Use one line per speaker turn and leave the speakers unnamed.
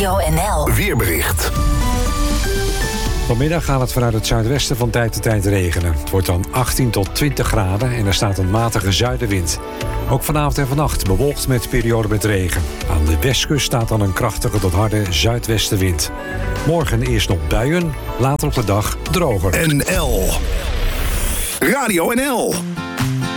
Radio NL.
Weerbericht.
Vanmiddag gaat het vanuit het zuidwesten van tijd tot tijd regenen. Het wordt dan 18 tot 20 graden en er staat een matige zuidenwind. Ook vanavond en vannacht bewolkt met perioden met regen. Aan de westkust staat dan een krachtige tot harde zuidwestenwind. Morgen eerst nog buien, later op de dag droger.
NL. Radio NL.